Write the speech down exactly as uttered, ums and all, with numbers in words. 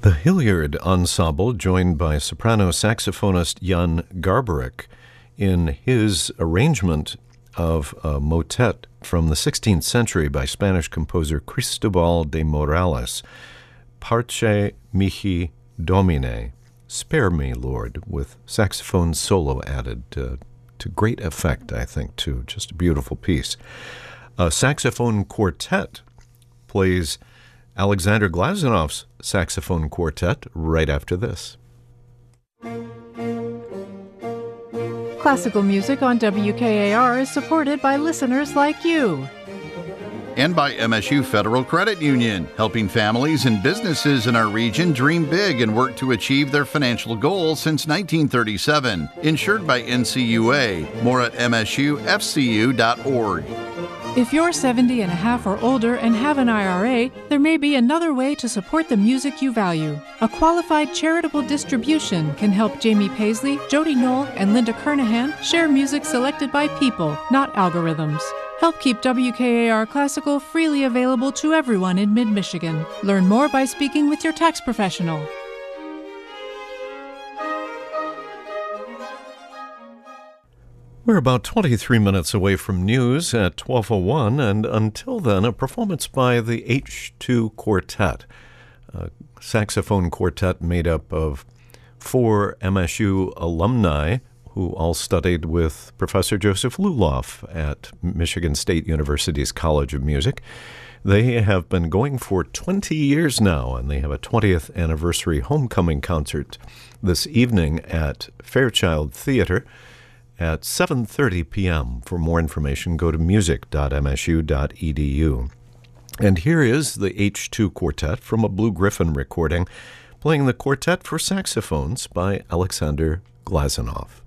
The Hilliard Ensemble, joined by soprano saxophonist Jan Garbarek in his arrangement of a motet from the sixteenth century by Spanish composer Cristobal de Morales, Parce Mihi Domine, Spare Me, Lord, with saxophone solo added uh, to great effect, I think, too. Just a beautiful piece. A saxophone quartet plays Alexander Glazonov's saxophone quartet right after this. Classical music on W K A R is supported by listeners like you. And by M S U Federal Credit Union, helping families and businesses in our region dream big and work to achieve their financial goals since nineteen thirty-seven. Insured by N C U A. More at M S U F C U dot org. If you're seventy and a half or older and have an I R A, there may be another way to support the music you value. A qualified charitable distribution can help Jamie Paisley, Jody Knoll, and Linda Kernahan share music selected by people, not algorithms. Help keep W K A R Classical freely available to everyone in mid-Michigan. Learn more by speaking with your tax professional. We're about twenty-three minutes away from news at twelve oh one, and until then, a performance by the H two Quartet, a saxophone quartet made up of four M S U alumni who all studied with Professor Joseph Luloff at Michigan State University's College of Music. They have been going for twenty years now, and they have a twentieth anniversary homecoming concert this evening at Fairchild Theater at seven thirty p.m. For more information, go to music dot m s u dot e d u. And here is the H two Quartet from a Blue Griffin recording, playing the Quartet for Saxophones by Alexander Glazunov.